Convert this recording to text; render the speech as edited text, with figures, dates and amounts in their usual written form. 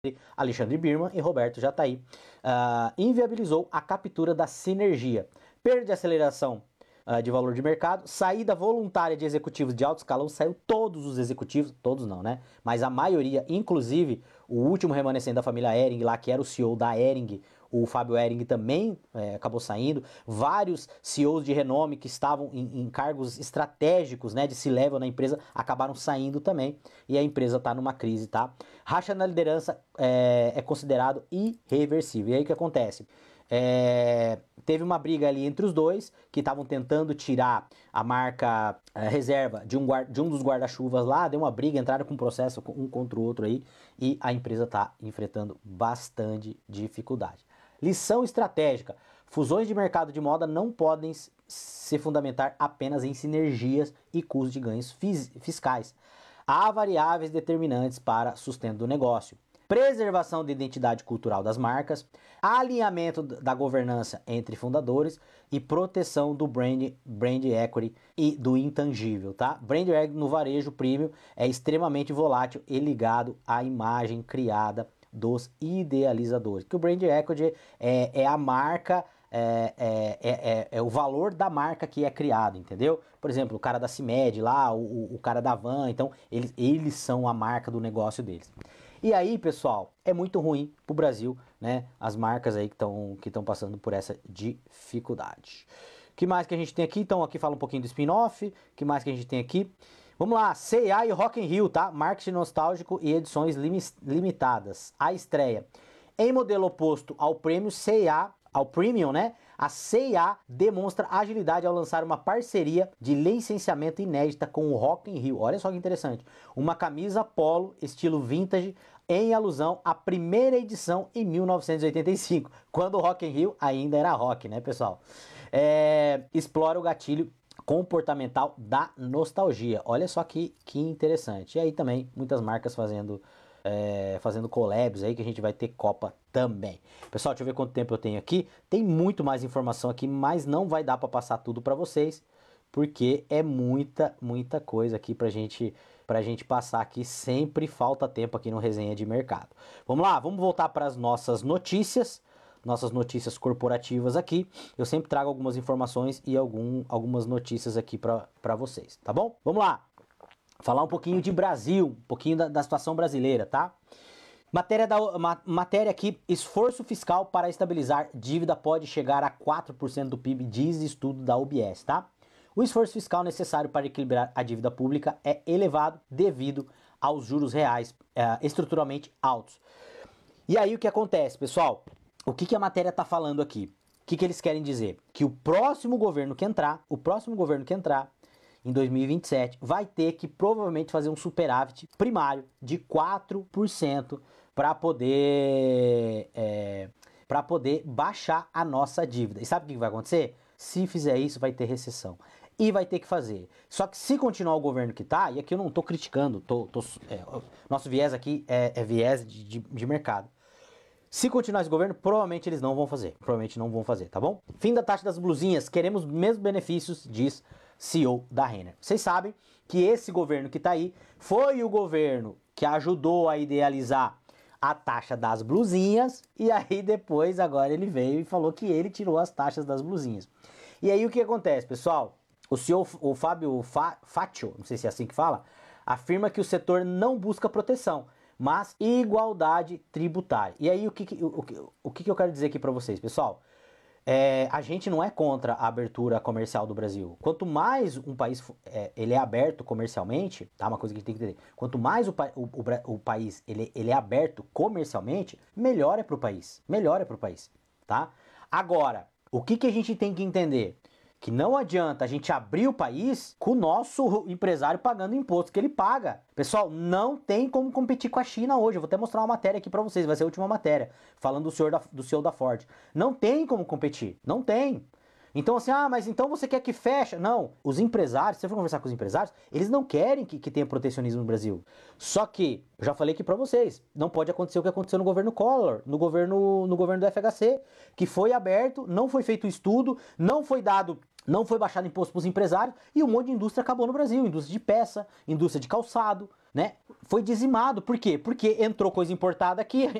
Alexandre Birman e Roberto Jatahy, inviabilizou a captura da sinergia, perda de aceleração de valor de mercado, saída voluntária de executivos de alto escalão, saiu todos os executivos, todos não, né? Mas a maioria, inclusive o último remanescente da família Hering lá, que era o CEO da Hering, o Fábio Hering também acabou saindo, vários CEOs de renome que estavam em cargos estratégicos, né, de C-level na empresa, acabaram saindo também, e a empresa está numa crise, tá? Racha na liderança é considerado irreversível. E aí o que acontece? Teve uma briga ali entre os dois, que estavam tentando tirar a marca reserva de um dos guarda-chuvas lá, deu uma briga, entraram com um processo um contra o outro aí, e a empresa está enfrentando bastante dificuldade. Lição estratégica: fusões de mercado de moda não podem se fundamentar apenas em sinergias e custos de ganhos fiscais. Há variáveis determinantes para sustento do negócio: preservação da identidade cultural das marcas, alinhamento da governança entre fundadores e proteção do brand equity e do intangível, tá? Brand equity no varejo premium é extremamente volátil e ligado à imagem criada dos idealizadores. Que o brand equity é a marca, é o valor da marca que é criado, entendeu? Por exemplo, o cara da CIMED lá, o cara da Van, então eles são a marca do negócio deles. E aí, pessoal, é muito ruim pro Brasil, né? As marcas aí que estão passando por essa dificuldade. O que mais que a gente tem aqui? Então, aqui fala um pouquinho do spin-off. O que mais que a gente tem aqui? Vamos lá, C&A e Rock in Rio, tá? Marketing nostálgico e edições limitadas. A estreia. Em modelo oposto ao prêmio C&A, ao Premium, né? A C&A demonstra agilidade ao lançar uma parceria de licenciamento inédita com o Rock in Rio. Olha só que interessante. Uma camisa polo estilo vintage em alusão à primeira edição em 1985, quando o Rock in Rio ainda era rock, né, pessoal? Explora o gatilho comportamental da nostalgia. Olha só que interessante. E aí também muitas marcas fazendo collabs aí, que a gente vai ter Copa também. Pessoal, deixa eu ver quanto tempo eu tenho aqui. Tem muito mais informação aqui, mas não vai dar para passar tudo para vocês, porque é muita coisa aqui pra gente passar aqui. Sempre falta tempo aqui no Resenha de Mercado. Vamos lá, vamos voltar para as nossas notícias corporativas aqui. Eu sempre trago algumas informações e algumas notícias aqui para vocês, tá bom? Vamos lá, falar um pouquinho de Brasil, um pouquinho da situação brasileira, tá? Matéria aqui: esforço fiscal para estabilizar dívida pode chegar a 4% do PIB, diz estudo da UBS, tá? O esforço fiscal necessário para equilibrar a dívida pública é elevado devido aos juros reais estruturalmente altos. E aí o que acontece, pessoal? O que a matéria está falando aqui? O que eles querem dizer? Que o próximo governo que entrar em 2027 vai ter que provavelmente fazer um superávit primário de 4% para poder baixar a nossa dívida. E sabe o que vai acontecer? Se fizer isso, vai ter recessão. E vai ter que fazer. Só que se continuar o governo que tá, e aqui eu não estou criticando, nosso viés aqui é viés de mercado. Se continuar esse governo, provavelmente eles não vão fazer. Tá bom? Fim da taxa das blusinhas. Queremos os mesmos benefícios, diz CEO da Renner. Vocês sabem que esse governo que tá aí foi o governo que ajudou a idealizar a taxa das blusinhas, e aí depois, agora ele veio e falou que ele tirou as taxas das blusinhas. E aí o que acontece, pessoal? O CEO, o Fábio Faccio, não sei se é assim que fala, afirma que o setor não busca proteção, mas igualdade tributária. E aí o que eu quero dizer aqui para vocês, pessoal? A gente não é contra a abertura comercial do Brasil. Quanto mais um país ele é aberto comercialmente, tá? Uma coisa que a gente tem que entender. Quanto mais o país ele é aberto comercialmente, melhor é para o país. Tá? Agora, o que a gente tem que entender? Que não adianta a gente abrir o país com o nosso empresário pagando o imposto que ele paga. Pessoal, não tem como competir com a China hoje. Eu vou até mostrar uma matéria aqui para vocês, vai ser a última matéria, falando do CEO da Ford. Não tem como competir, não tem. Então assim, mas então você quer que feche? Não, os empresários, se você for conversar com os empresários, eles não querem que tenha protecionismo no Brasil. Só que, eu já falei aqui pra vocês, não pode acontecer o que aconteceu no governo Collor, no governo do FHC, que foi aberto, não foi feito estudo, não foi baixado imposto pros empresários, e um monte de indústria acabou no Brasil, indústria de peça, indústria de calçado, né? Foi dizimado. Por quê? Porque entrou coisa importada aqui,